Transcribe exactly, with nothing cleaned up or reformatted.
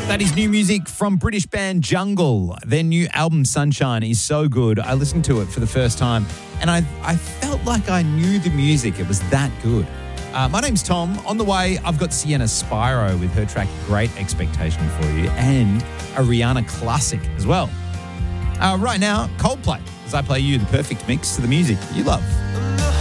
That is new music from British band Jungle. Their new album Sunshine is so good. I listened to it for the first time and I, I felt like I knew the music. It was that good. Uh, my name's Tom. On the way, I've got Sienna Spyro with her track Great Expectation for you and a Rihanna classic as well. Uh, right now, Coldplay, as I play you the perfect mix to the music you love.